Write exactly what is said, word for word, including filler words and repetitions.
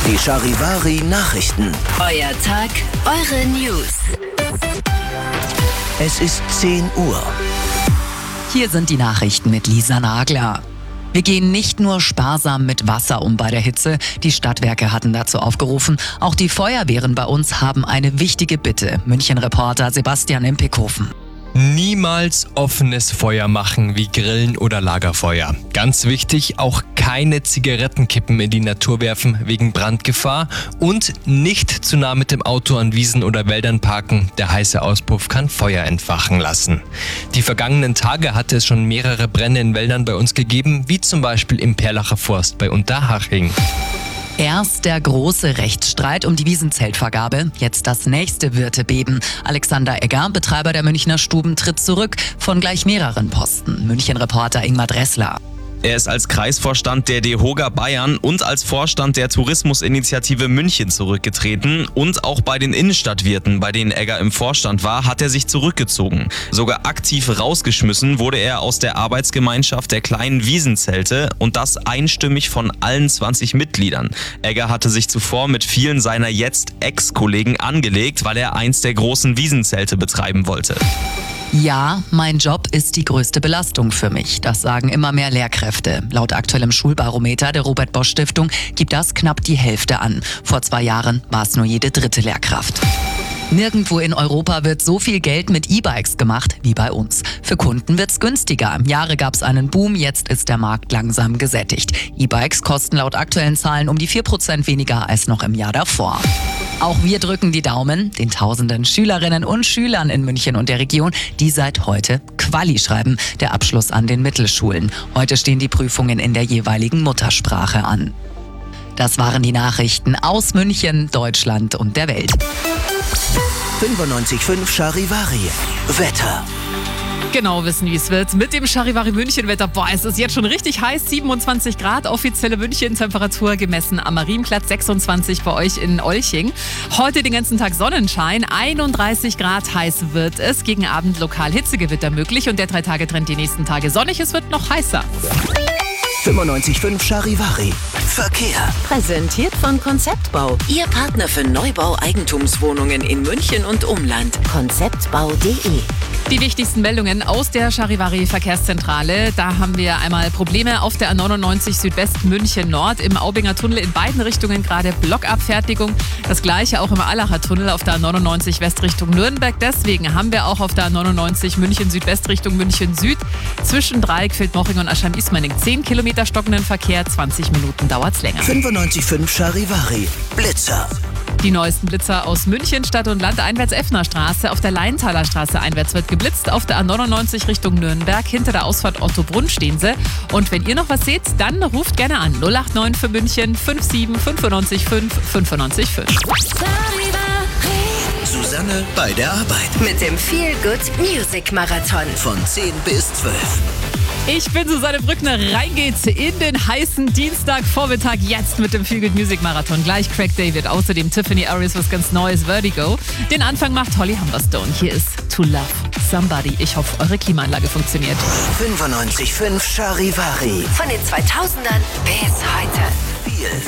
Die Charivari Nachrichten. Euer Tag, eure News. Es ist zehn Uhr. Hier sind die Nachrichten mit Lisa Nagler. Wir gehen nicht nur sparsam mit Wasser um bei der Hitze. Die Stadtwerke hatten dazu aufgerufen. Auch die Feuerwehren bei uns haben eine wichtige Bitte. München-Reporter Sebastian Impekhofen. Niemals offenes Feuer machen wie Grillen oder Lagerfeuer. Ganz wichtig, auch keine Zigarettenkippen in die Natur werfen wegen Brandgefahr und nicht zu nah mit dem Auto an Wiesen oder Wäldern parken. Der heiße Auspuff kann Feuer entfachen lassen. Die vergangenen Tage hatte es schon mehrere Brände in Wäldern bei uns gegeben, wie zum Beispiel im Perlacher Forst bei Unterhaching. Erst der große Rechtsstreit um die Wiesenzeltvergabe, jetzt das nächste Wirtebeben. Alexander Egger, Betreiber der Münchner Stuben, tritt zurück von gleich mehreren Posten. München-Reporter Ingmar Dressler. Er ist als Kreisvorstand der DEHOGA Bayern und als Vorstand der Tourismusinitiative München zurückgetreten. Und auch bei den Innenstadtwirten, bei denen Egger im Vorstand war, hat er sich zurückgezogen. Sogar aktiv rausgeschmissen wurde er aus der Arbeitsgemeinschaft der kleinen Wiesenzelte und das einstimmig von allen zwanzig Mitgliedern. Egger hatte sich zuvor mit vielen seiner jetzt Ex-Kollegen angelegt, weil er eins der großen Wiesenzelte betreiben wollte. Ja, mein Job ist die größte Belastung für mich. Das sagen immer mehr Lehrkräfte. Laut aktuellem Schulbarometer der Robert-Bosch-Stiftung gibt das knapp die Hälfte an. Vor zwei Jahren war es nur jede dritte Lehrkraft. Nirgendwo in Europa wird so viel Geld mit E-Bikes gemacht wie bei uns. Für Kunden wird's günstiger. Jahre gab's einen Boom, jetzt ist der Markt langsam gesättigt. E-Bikes kosten laut aktuellen Zahlen um die vier Prozent weniger als noch im Jahr davor. Auch wir drücken die Daumen den tausenden Schülerinnen und Schülern in München und der Region, die seit heute Quali schreiben, der Abschluss an den Mittelschulen. Heute stehen die Prüfungen in der jeweiligen Muttersprache an. Das waren die Nachrichten aus München, Deutschland und der Welt. fünfundneunzig Komma fünf Charivari. Wetter. Genau wissen, wie es wird. Mit dem Charivari München-Wetter. Boah, es ist jetzt schon richtig heiß. siebenundzwanzig Grad, offizielle München-Temperatur gemessen am Marienplatz, sechsundzwanzig bei euch in Olching. Heute den ganzen Tag Sonnenschein, einunddreißig Grad heiß wird es. Gegen Abend lokal Hitzegewitter möglich und der Drei-Tage-Trend die nächsten Tage sonnig. Es wird noch heißer. fünfundneunzig Komma fünf Charivari. Verkehr. Präsentiert von Konzeptbau. Ihr Partner für Neubau-Eigentumswohnungen in München und Umland. konzeptbau punkt de. Die wichtigsten Meldungen aus der Charivari Verkehrszentrale. Da haben wir einmal Probleme auf der A neunundneunzig Südwest München Nord im Aubinger Tunnel in beiden Richtungen gerade Blockabfertigung. Das gleiche auch im Allacher Tunnel auf der A neunundneunzig West Richtung Nürnberg. Deswegen haben wir auch auf der A neunundneunzig München Südwest Richtung München Süd zwischen Dreieck, Vildmoching und Aschheim-Ismaning zehn Kilometer stockenden Verkehr. zwanzig Minuten dauert's länger. fünfundneunzig Komma fünf Charivari. Blitzer. Die neuesten Blitzer aus München, Stadt und Land, einwärts Effner Straße, auf der Leintaler Straße einwärts wird geblitzt, auf der A neunundneunzig Richtung Nürnberg, hinter der Ausfahrt Ottobrunn stehen sie. Und wenn ihr noch was seht, dann ruft gerne an null acht neun für München fünf sieben fünf neun fünf fünf neun fünf. Susanne bei der Arbeit. Mit dem Feel Good Music Marathon. Von zehn bis zwölf. Ich bin Susanne Brückner, rein geht's in den heißen Dienstagvormittag jetzt mit dem Feel Good Music Marathon. Gleich Craig David, außerdem Tiffany Arias, was ganz Neues, Vertigo. Den Anfang macht Holly Humberstone. Hier ist To Love Somebody. Ich hoffe, eure Klimaanlage funktioniert. fünfundneunzig Komma fünf Charivari. Von den zweitausendern bis heute. Viel